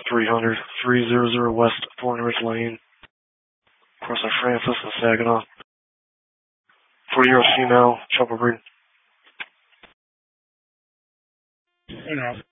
300, 300 West Thorn Ridge Lane, across St. Francis and Saginaw. 40-year-old female, triple breed. You know.